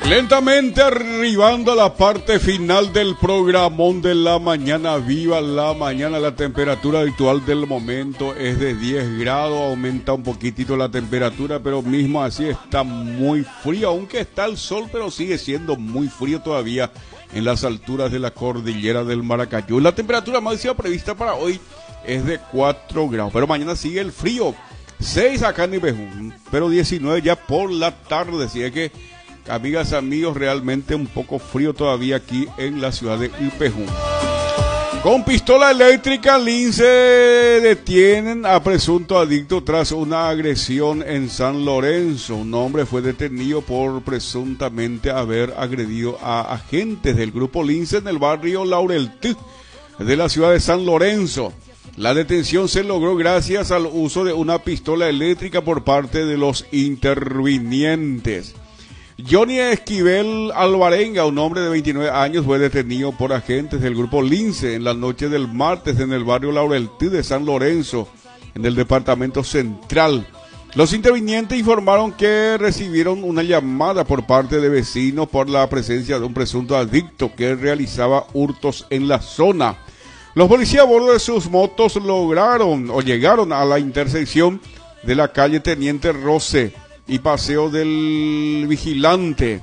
Lentamente arribando a la parte final del programón de la mañana. Viva la mañana. La temperatura habitual del momento es de 10 grados. Aumenta un poquitito la temperatura, pero mismo así está muy frío. Aunque está el sol, pero sigue siendo muy frío todavía en las alturas de la cordillera del Maracayú. La temperatura máxima prevista para hoy es de 4 grados, pero mañana sigue el frío. 6 acá en Ipejún, pero 19 ya por la tarde. Así es que, amigas, amigos, realmente un poco frío todavía aquí en la ciudad de Ipejún. Con pistola eléctrica, Lince detienen a presunto adicto tras una agresión en San Lorenzo. Un hombre fue detenido por presuntamente haber agredido a agentes del grupo Lince en el barrio Laureltí de la ciudad de San Lorenzo. La detención se logró gracias al uso de una pistola eléctrica por parte de los intervinientes. Johnny Esquivel Alvarenga, un hombre de 29 años, fue detenido por agentes del grupo Lince en la noche del martes en el barrio Laureltí de San Lorenzo, en el departamento central. Los intervinientes informaron que recibieron una llamada por parte de vecinos por la presencia de un presunto adicto que realizaba hurtos en la zona. Los policías a bordo de sus motos llegaron a la intersección de la calle Teniente Rose y Paseo del Vigilante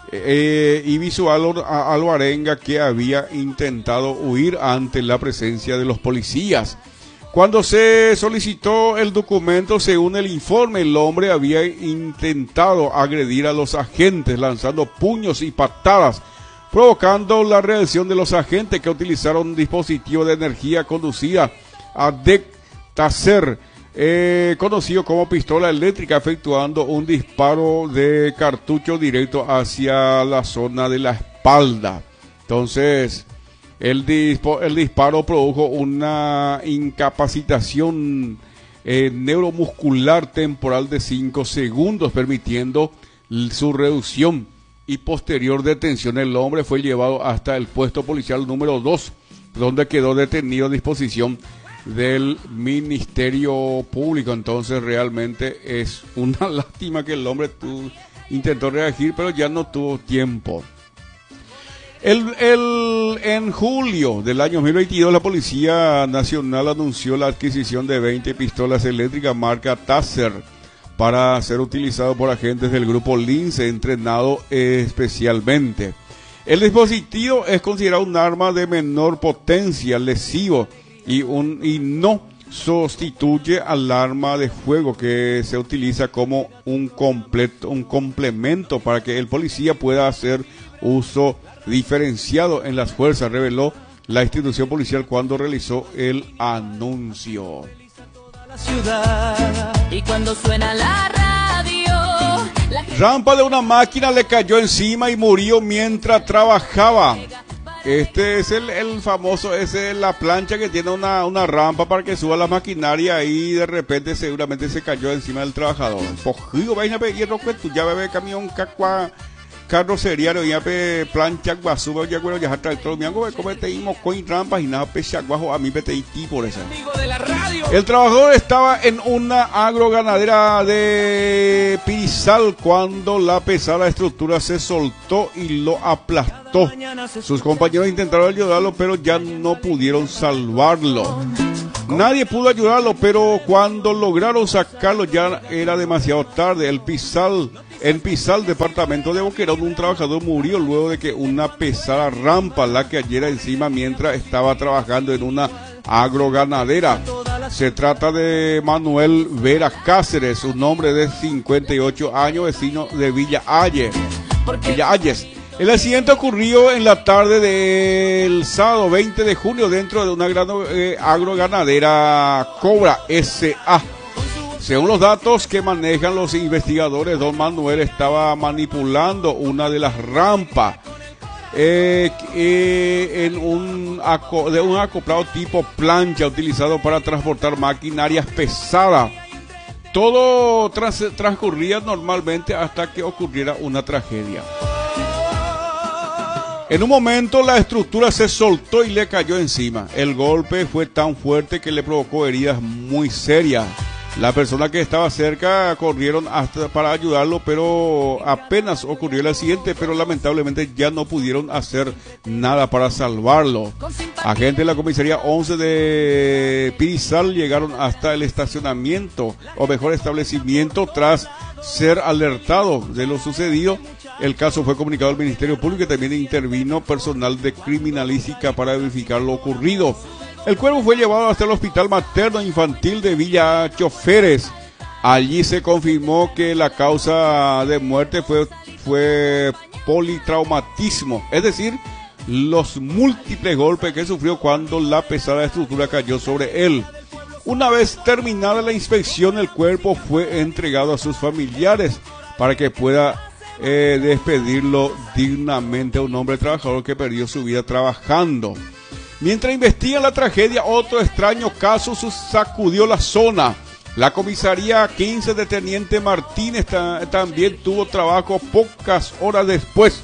y visual a Alvarenga, que había intentado huir ante la presencia de los policías. Cuando se solicitó el documento, según el informe, el hombre había intentado agredir a los agentes lanzando puños y patadas, provocando la reacción de los agentes, que utilizaron un dispositivo de energía conducida a Taser, conocido como pistola eléctrica, efectuando un disparo de cartucho directo hacia la zona de la espalda. Entonces, el disparo produjo una incapacitación neuromuscular temporal de 5 segundos, permitiendo su reducción y posterior detención. El hombre fue llevado hasta el puesto policial número 2, donde quedó detenido a disposición del Ministerio Público. Entonces realmente es una lástima que el hombre intentó reagir, pero ya no tuvo tiempo. En julio del año 2022, la Policía Nacional anunció la adquisición de 20 pistolas eléctricas marca Taser para ser utilizado por agentes del grupo Lince, entrenado especialmente. El dispositivo es considerado un arma de menor potencia, lesivo, y no sustituye al arma de fuego, que se utiliza como un complemento para que el policía pueda hacer uso diferenciado en las fuerzas, reveló la institución policial cuando realizó el anuncio. Y cuando suena la radio, Rampa de una máquina le cayó encima y murió mientras trabajaba. Este es el famoso, ese es la plancha que tiene una rampa para que suba la maquinaria, y de repente seguramente se cayó encima del trabajador. Pojido, vaina pe hierro que tú ya bebe camión cacua carrocería no ya pe plancha guasuba ya bueno ya hasta el todo mi hago como te dimos coin rampas y nada pese guajo a mí pe te por eso. El trabajador estaba en una agroganadera de Pirizal cuando la pesada estructura se soltó y lo aplastó. Sus compañeros intentaron ayudarlo, pero ya no pudieron salvarlo. Nadie pudo ayudarlo, pero cuando lograron sacarlo ya era demasiado tarde. En Pizal, departamento de Boquerón, un trabajador murió luego de que una pesada rampa la cayera encima mientras estaba trabajando en una agroganadera. Se trata de Manuel Vera Cáceres, un hombre de 58 años, vecino de Villa Ayes. El accidente ocurrió en la tarde del sábado 20 de junio dentro de una gran agroganadera Cobra S.A. Según los datos que manejan los investigadores, don Manuel estaba manipulando una de las rampas de un acoplado tipo plancha utilizado para transportar maquinarias pesadas. Todo transcurría normalmente hasta que ocurriera una tragedia. En un momento la estructura se soltó y le cayó encima. El golpe fue tan fuerte que le provocó heridas muy serias. La persona que estaba cerca corrieron hasta para ayudarlo, pero apenas ocurrió el accidente, pero lamentablemente ya no pudieron hacer nada para salvarlo. Agentes de la comisaría 11 de Pirizal llegaron hasta el estacionamiento, o mejor establecimiento, tras ser alertado de lo sucedido. El caso fue comunicado al Ministerio Público y también intervino personal de criminalística para verificar lo ocurrido. El cuerpo fue llevado hasta el Hospital Materno Infantil de Villa Choferes. Allí se confirmó que la causa de muerte fue politraumatismo, es decir, los múltiples golpes que sufrió cuando la pesada estructura cayó sobre él. Una vez terminada la inspección, el cuerpo fue entregado a sus familiares para que pueda despedirlo dignamente a un hombre trabajador que perdió su vida trabajando. Mientras investigan la tragedia, otro extraño caso sacudió la zona. La comisaría 15 de Teniente Martínez también tuvo trabajo pocas horas después.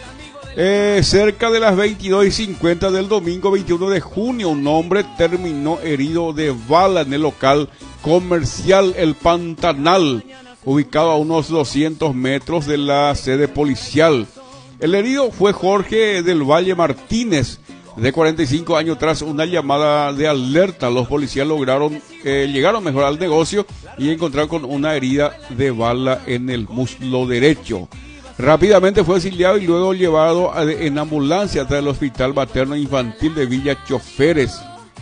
Cerca de las 22:50 del domingo 21 de junio, un hombre terminó herido de bala en el local comercial El Pantanal, ubicado a unos 200 metros de la sede policial. El herido fue Jorge del Valle Martínez, de 45 años. Tras una llamada de alerta, los policías llegaron mejor al negocio y encontraron con una herida de bala en el muslo derecho. Rápidamente fue auxiliado y luego llevado en ambulancia hasta el Hospital Materno Infantil de Villa Choferes.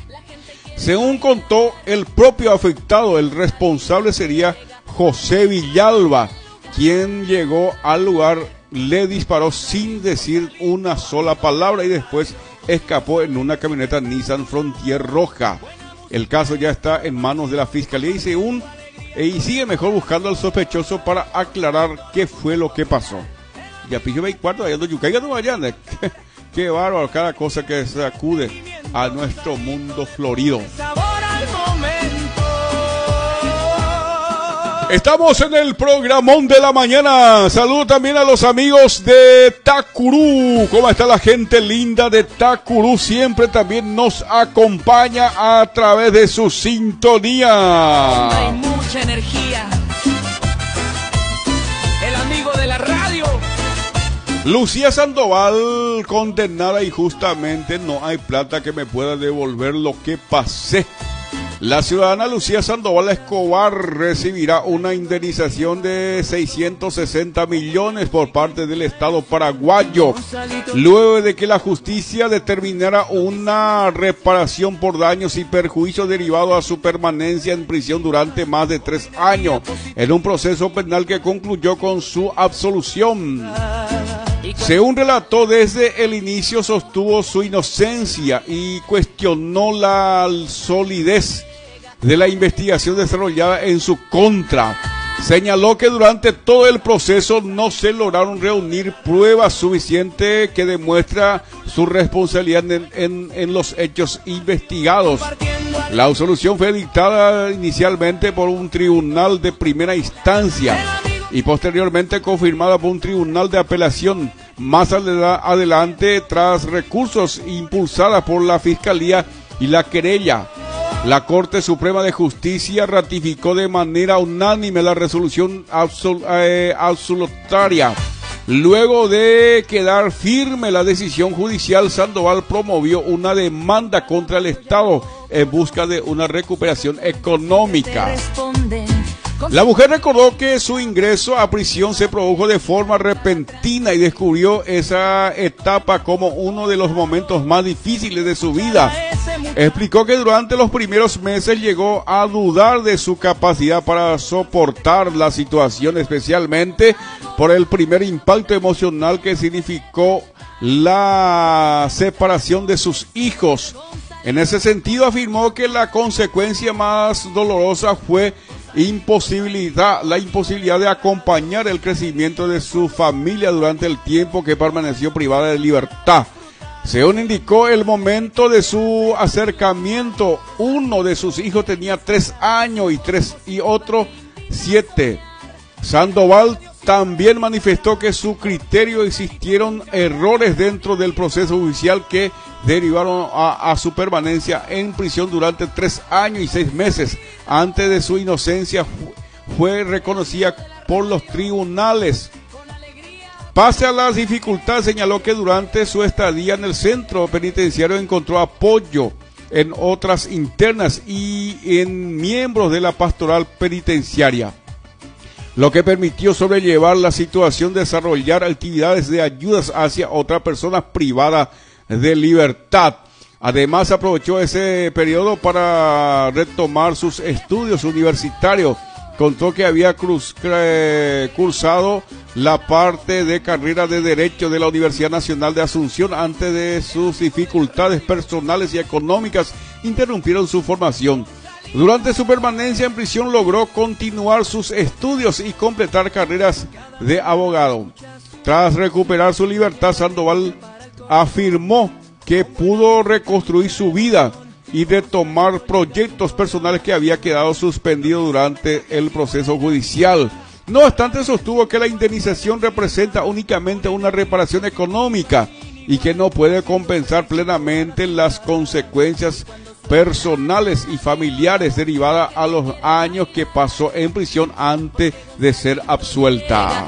Según contó el propio afectado, el responsable sería José Villalba, quien llegó al lugar, le disparó sin decir una sola palabra y después escapó en una camioneta Nissan Frontier roja. El caso ya está en manos de la fiscalía y sigue mejor buscando al sospechoso para aclarar qué fue lo que pasó. Ya pillo 24, allá no yucaiga no vayan. Qué bárbaro, cada cosa que se acude a nuestro mundo florido. Estamos en el programón de la mañana. Saludo también a los amigos de Tacurú. ¿Cómo está la gente linda de Tacurú? Siempre también nos acompaña a través de su sintonía. Hay mucha energía. El amigo de la radio. Lucía Sandoval, condenada injustamente. No hay plata que me pueda devolver lo que pasé. La ciudadana Lucía Sandoval Escobar recibirá una indemnización de 660 millones por parte del Estado paraguayo, luego de que la justicia determinara una reparación por daños y perjuicios derivados a su permanencia en prisión durante más de 3 años, en un proceso penal que concluyó con su absolución. Según relató, desde el inicio sostuvo su inocencia y cuestionó la solidez de la investigación desarrollada en su contra. Señaló que durante todo el proceso no se lograron reunir pruebas suficientes que demuestra su responsabilidad en los hechos investigados. La absolución fue dictada inicialmente por un tribunal de primera instancia y posteriormente confirmada por un tribunal de apelación. Más adelante, tras recursos impulsados por la Fiscalía y la querella, la Corte Suprema de Justicia ratificó de manera unánime la resolución absolutoria. Luego de quedar firme la decisión judicial, Sandoval promovió una demanda contra el Estado en busca de una recuperación económica. La mujer recordó que su ingreso a prisión se produjo de forma repentina y descubrió esa etapa como uno de los momentos más difíciles de su vida. Explicó que durante los primeros meses llegó a dudar de su capacidad para soportar la situación, especialmente por el primer impacto emocional que significó la separación de sus hijos. En ese sentido, afirmó que la consecuencia más dolorosa fue la imposibilidad de acompañar el crecimiento de su familia durante el tiempo que permaneció privada de libertad. Según indicó, el momento de su acercamiento, uno de sus hijos tenía 3 años y otro 7. Sandoval también manifestó que su criterio existieron errores dentro del proceso judicial que derivaron a su permanencia en prisión durante 3 años y 6 meses. Antes de su inocencia fue reconocida por los tribunales. Pese a las dificultades, señaló que durante su estadía en el centro penitenciario encontró apoyo en otras internas y en miembros de la pastoral penitenciaria, lo que permitió sobrellevar la situación, desarrollar actividades de ayudas hacia otras personas privadas de libertad. Además, aprovechó ese periodo para retomar sus estudios universitarios. Contó que había cursado la parte de carrera de Derecho de la Universidad Nacional de Asunción. Antes de sus dificultades personales y económicas interrumpieron su formación. Durante su permanencia en prisión logró continuar sus estudios y completar carreras de abogado. Tras recuperar su libertad, Sandoval afirmó que pudo reconstruir su vida y retomar proyectos personales que había quedado suspendidos durante el proceso judicial. No obstante, sostuvo que la indemnización representa únicamente una reparación económica y que no puede compensar plenamente las consecuencias personales y familiares derivadas a los años que pasó en prisión antes de ser absuelta.